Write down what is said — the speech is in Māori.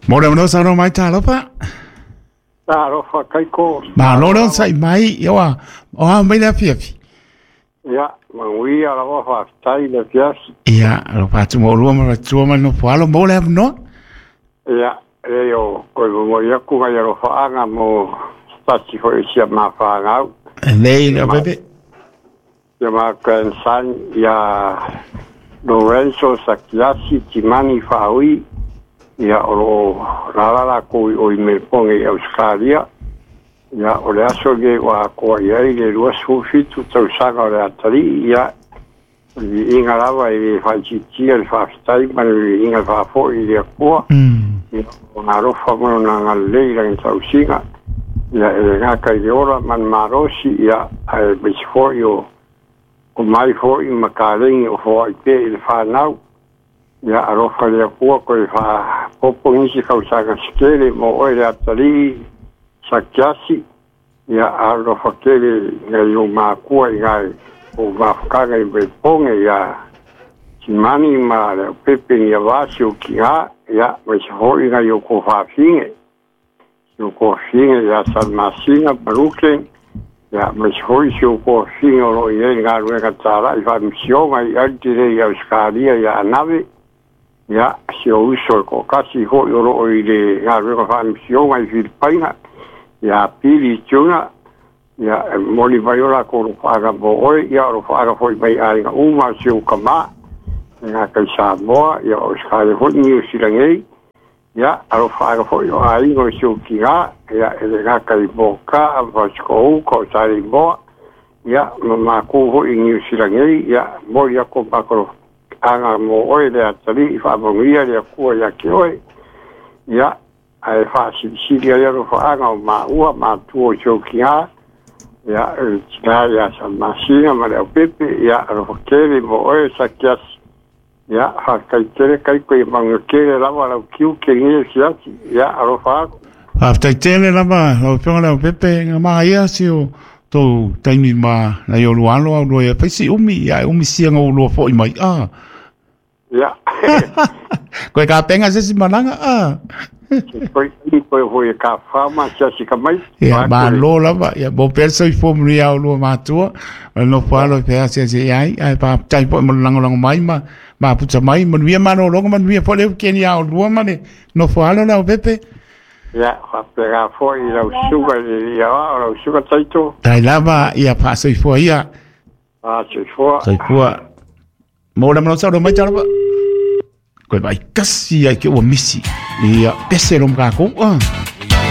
Mo le no sa no mai ta lo pa. Ta ro fa kai ko. Ma lo no sai mai yo a. O mai la fiafi. Ya, mangui ala wa fa tai le fias. Ya, lo pa tu mo lu ma tu ma no fa lo mo le no. Ya, yo ko mo ya ku ga ro fa anga mo sta ci ho sia ma fa nga. Lei la bebe. Ya ma kan san ya Lorenzo Sacchiassi Timani Faui ya oro la ko o me ponge Australia ya o le aso ge wa ko ia le lua sufitu tau sanga le atari ya inga lava i fa chitia il fa stai ma inga fa fo i le ko na ro fa mo na le la in tau singa ya e nga kai de ora man marosi ya ai bisfo yo o mai fo i makaling o fo i pe il fa nau ya aro fa le ko ko fa popo ni si causa ga skele mo o le atali Sacchiassi ya aro fa kele ga yo ma ko i ga o va ka ga i ponge ya Timani ma le pepe ni va si o ki ha ya me si ho i ga yo ko fa finge yo ko finge ya san masinga Brooklyn ya me hoi sio ko fingo lo ye nga ruega tara I fa msio mai altire ya Australia ya nave ya sio uso ko kasi ho yo lo ile nga ruega fa msio mai Filipina ya pili tuna ya moli vaiola ko faga bo ya ro faga foi mai ai uma sio kama nga ka Samoa ya Australia ho ni silangai ya aro faga foi ai no sio kinga ya ele ga kai boka vasco ko sai bo ya ma ko ho in New Zealand ya mo ya ko pa ko anga mo oi le atali fa bo mia ya ko ya ki oi ya ai fa si ya ro fa anga ma ua ma tu o kia ya ya sa ma singa ma le pepe ya ro ke mo oi sa kias ya ha kai tere kai ko mang ke la wala kiu ke ni sia ya ro fa after tele la ba o pionga la pepe nga ma ia si o to taimi ma na yo lualo au lo ya pesi umi sia nga lo fo i mai ya ko ka penga se si malanga ko ho ka fama si ka mai ya ba lo la ba ya bo perso I fo mri au lo ma tu no fa lo pe se ai pa tai po mo lang mai ma puta mai mo via mano lo mo via po le ke ni au lo ma no fa lo la pepe ya fa pega foi la suga ya la suga taito dai lava ia pa se foi ia se foi mo la mo sa do mai tala ko vai kasi ai ke o misi ia pese lo ka ko